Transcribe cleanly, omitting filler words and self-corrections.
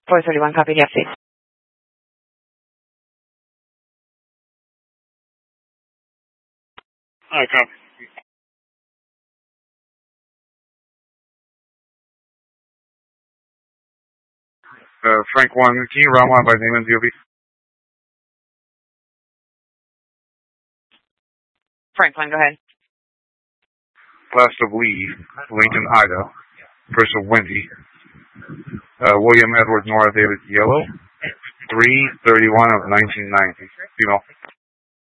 Voice 31, copy the update. Copy. Frank 1, can you route 1 by name and DOB? Frank 1, go ahead. Last of Lee, Lincoln, Idaho. First of Wendy. William Edward Nora David Yellow. 3/31 of 1990. Female.